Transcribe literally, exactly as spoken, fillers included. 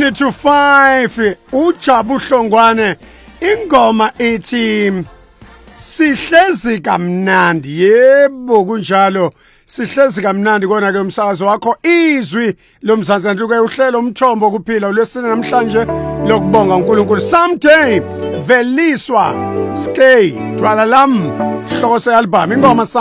minutes to five uJabu Hlongwane ingoma ethi sihlezi kamnandi yebo kunjalo sihlezi kamnandi kona ke umsakazo wakho izwi lomzansi antuke uhlelo umthombo kuphila ulesine namhlanje lokubonga uNkulunkulu someday veliswa skay twala lam hloko se album ingoma